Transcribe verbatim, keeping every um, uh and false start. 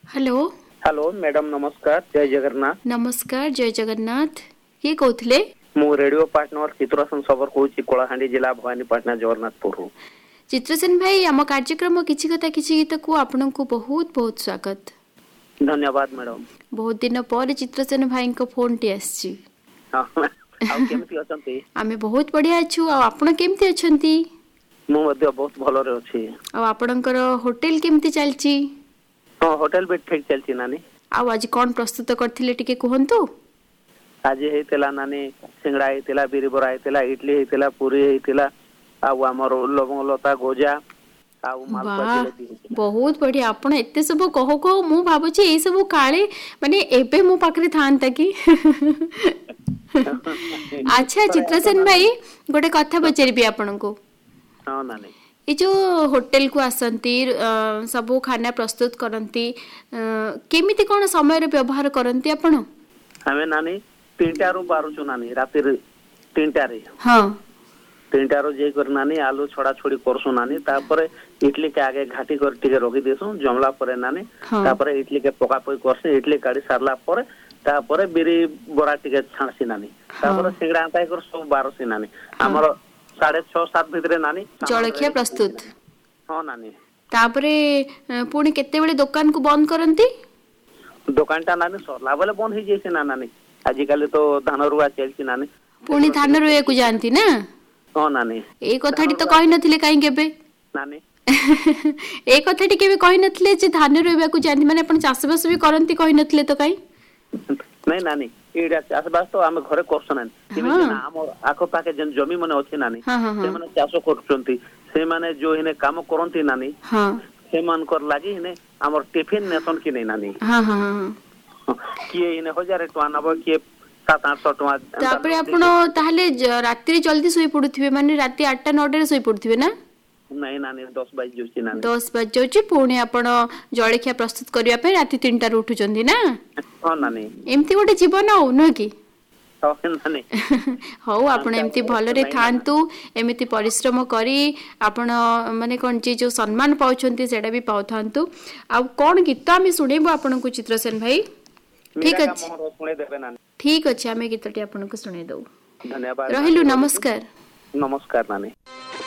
Hello hello madam नमस्कार जय जगन्नाथ। नमस्कार जय जगन्नाथ। किए कहते मु रेडियो पार्टनर चित्रसेन सबर कहूँ कलाहांडी जिला भवानीपाटना जगन्नाथपुर। चित्रसेन भाई आम कार्यक्रम किसी कथा किसी गीत को आपन को बहुत बहुत स्वागत। धन्यवाद मैडम। बहुत दिन पर चित्रसेन भाई को फोन टी आसी। आमे बहुत बढ़िया अच्छु। आपण केमती अछंती? मु मध्य बहुत भलो रे अछि। आ आपणकर होटल केमती चलची? हां होटल भी ठीक चलची नानी। आ आज कोन प्रस्तुत करथिले टिके कहंतु? आज हेतिला नानी सिंगड़ा हेतिला बिरी बरा हेतिला इडली हेतिला पूरी हेतिला आ हमर लवंग लता गोजा आ मालपुआ जिलेबी हेतिला। बहुत बढ़िया। आपण एते सब कहो कहो मु भाबुची ए सब काळे माने एबे मो पाखरे थांता की। अच्छा चित्रसेन भाई गोटे कथा पचारिबी आपन को। हां नानी ये जो होटल को आसंती सब खाना प्रस्तुत करंती केमिति कोन समय रे व्यवहार करंती आपण? हमें नानी तीनटा रो बारू छु नानी राती तीनटा रे। हां तीनटा रो जे कर नानी आलू छोड़ा छोड़ी करसु नानी तापर इडली के आगे घाटी कर टिके रखी देसु जमला परे नानी तापर इडली के पका पई करसे इडली काडी सारला परे तापर बिरी बरा टिके छाणसी नानी तापर सिंगड़ा आंता कर सब बारसी नानी हमर साढ़े छह सात भितरे नानी जलखिया प्रस्तुत। हां नानी तापरे पुणी केते बेले दुकान को बंद करंती? दुकान ता नानी सरला बेले बंद हो जेसी ना नानी। आजि काले तो धान रुआ चलची नानी। पुणी धान रुए को जानती ना? हां नानी ए कथाटी तो कहि नथिले काई केबे? नानी ए कथाटी केबे कहि नथिले जे धान रुएबा को जानती माने अपन चाष बास भी करंती कहि नथिले तो काई? नहीं नानी एडा चाष बास तो हम घरे करछ नानी। केबे ना हम आखो पाके जन जमी माने अछि नानी से माने चाष करछंती से माने जो इने काम करंती नानी। हां से मान कर लागि इने हमर टिफिन नेसन कि नै नानी। हां हां हां किए इने हजार टका नबो किए सात आठ सौ टका। तापरे आपण ताहले रात्रि जल्दी सोई पडुथिबे माने राति आठ टा नौ टा रे सोई पडुथिबे ना? नहीं नानी दस बजे जोची नानी। दस बजे जोची पुणी आपण जळखिया प्रस्तुत करिया पे राति तीन टा रे उठुचंदी ना? हां नानी एम्ति गोटे जीवन हो न की? हां नानी हौ आपण एम्ति भलो रे थांतु एमिति परिश्रम करी आपण माने कोन जे जो सम्मान पाउछंती सेडा भी पाउथांतु। आ कोन गीत आमे सुनेबो आपण को चित्रसेन भाई? ठीक अछि ठीक अछि आमे गीतटी आपण को सुने दउ। धन्यवाद रहिलु नमस्कार। नमस्कार नानी।